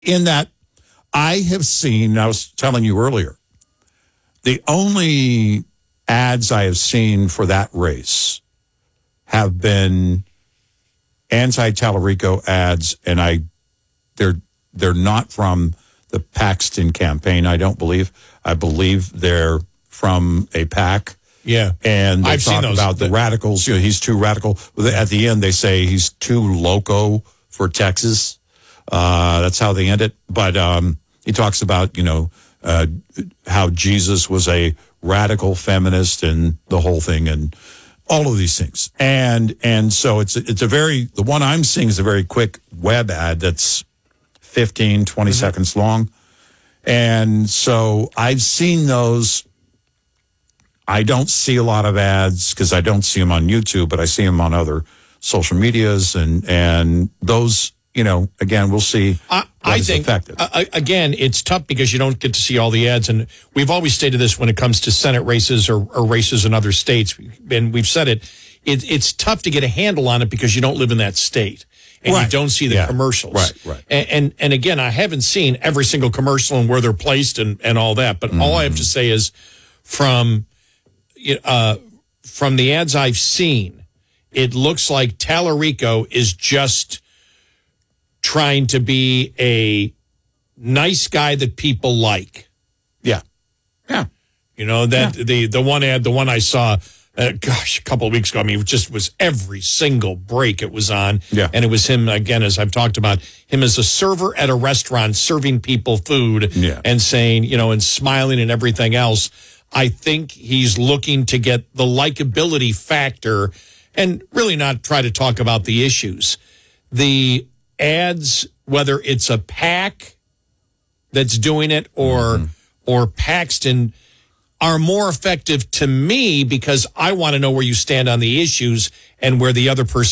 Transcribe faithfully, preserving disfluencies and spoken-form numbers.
in that I have seen, I was telling you earlier, the only ads I have seen for that race have been anti-Tallarico ads, and I they're they're not from the Paxton campaign, I don't believe. I believe they're from a PAC. Yeah. And they I've talk seen those. about the radicals. You know, he's too radical. At the end, they say he's too loco for Texas. Uh, that's how they end it. But um, he talks about, you know, uh, how Jesus was a radical feminist and the whole thing and all of these things. And and so it's it's a very, the one I'm seeing is a very quick web ad that's fifteen, twenty mm-hmm. seconds long. And so I've seen those. I don't see a lot of ads because I don't see them on YouTube, but I see them on other social medias. And, and those, you know, again, we'll see. I, I think, uh, again, it's tough because you don't get to see all the ads. And we've always stated this when it comes to Senate races or, or races in other states. And we've said it, it, it's tough to get a handle on it because you don't live in that state. And right. you don't see the yeah. commercials. Right, right. And, and and again, I haven't seen every single commercial and where they're placed and, and all that. But mm-hmm. all I have to say is from uh, from the ads I've seen, it looks like Tallarico is just trying to be a nice guy that people like. Yeah. Yeah. You know, that yeah. the, the one ad, the one I saw, Uh, gosh, a couple of weeks ago, I mean, it just was every single break it was on. Yeah. And it was him, again, as I've talked about, him as a server at a restaurant serving people food yeah. and saying, you know, and smiling and everything else. I think he's looking to get the likability factor and really not try to talk about the issues. The ads, whether it's a PAC that's doing it or mm-hmm. or Paxton, are more effective to me because I want to know where you stand on the issues and where the other person